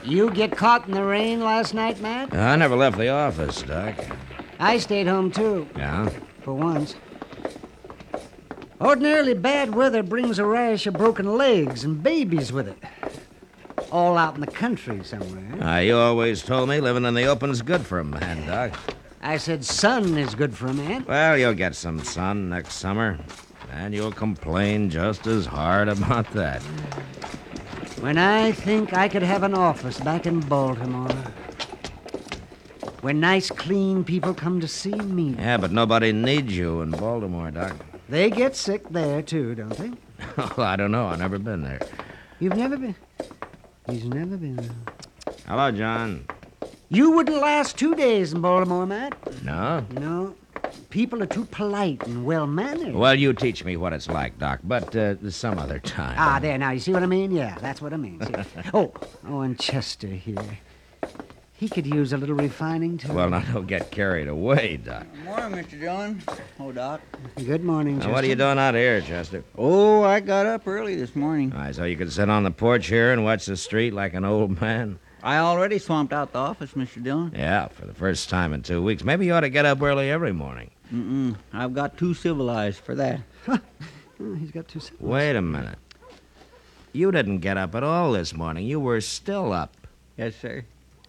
You get caught in the rain last night, Matt? I never left the office, Doc. I stayed home, too. Yeah? For once. Ordinarily, bad weather brings a rash of broken legs and babies with it. All out in the country somewhere. You always told me living in the open's good for a man, Doc. I said sun is good for a man. Well, you'll get some sun next summer, and you'll complain just as hard about that. When I think I could have an office back in Baltimore. Where nice, clean people come to see me. Yeah, but nobody needs you in Baltimore, Doc. They get sick there, too, don't they? Oh, I don't know. I've never been there. You've never been? He's never been. Hello, John. You wouldn't last 2 days in Baltimore, Matt. No? No. People are too polite and well-mannered. Well, you teach me what it's like, Doc, but some other time. Ah, there, now, you see what I mean? Yeah, that's what I mean. See? Oh, and Chester here. He could use a little refining, too. Well, now, don't get carried away, Doc. Good morning, Mr. Dillon. Oh, Doc. Good morning, Chester. Now, what are you doing out here, Chester? Oh, I got up early this morning. All right, so you could sit on the porch here and watch the street like an old man? I already swamped out the office, Mr. Dillon. Yeah, for the first time in 2 weeks. Maybe you ought to get up early every morning. I've got too civilized for that. Oh, he's got two seconds. Wait a minute. You didn't get up at all this morning. You were still up. Yes, sir.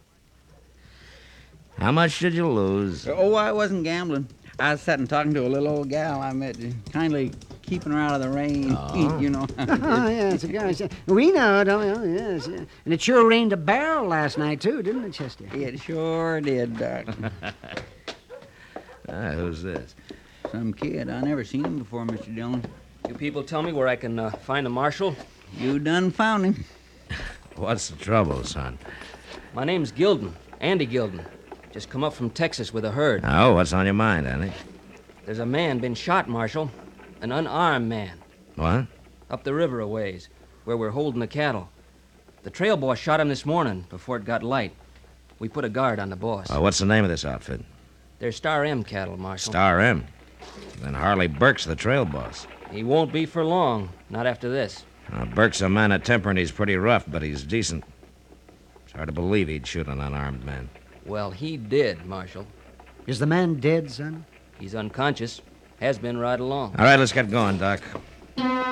How much did you lose? Oh, I wasn't gambling. I was sitting talking to a little old gal I met, kindly keeping her out of the rain, you know. Oh, yes, guys. We know, don't we? Oh, yes. Yeah. And it sure rained a barrel last night, too, didn't it, Chester? It sure did, Doc. Who's this? Some kid. I never seen him before, Mr. Dillon. You people tell me where I can find a marshal? You done found him. What's the trouble, son? My name's Gilden, Andy Gilden. Just come up from Texas with a herd. Oh, what's on your mind, Andy? There's a man been shot, Marshal. An unarmed man. What? Up the river a ways, where we're holding the cattle. The trail boss shot him this morning before it got light. We put a guard on the boss. What's the name of this outfit? They're Star M cattle, Marshal. Star M. Then Harley Burke's the trail boss. He won't be for long, not after this. Burke's a man of temper and he's pretty rough, but he's decent. It's hard to believe he'd shoot an unarmed man. Well, he did, Marshal. Is the man dead, son? He's unconscious. Has been right along. All right, let's get going, Doc.